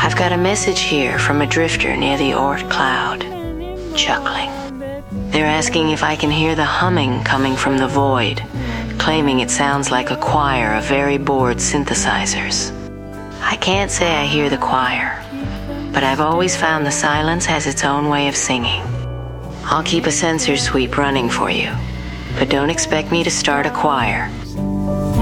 I've got a message here from a drifter near the Oort cloud, chuckling. They're asking if I can hear the humming coming from the void, claiming it sounds like a choir of very bored synthesizers. I can't say I hear the choir, but I've always found the silence has its own way of singing. I'll keep a sensor sweep running for you, but don't expect me to start a choir.